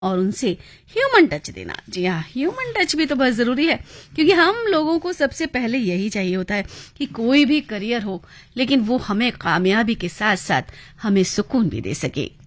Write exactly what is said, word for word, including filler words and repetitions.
और उनसे human touch देना। जी हाँ, ह्यूमन टच भी तो बहुत ज़रूरी है, क्योंकि हम लोगों को सबसे पहले यही चाहिए होता है कि कोई भी करियर हो, लेकिन वो हमें कामयाबी के साथ साथ हमें सुकून भी दे सके।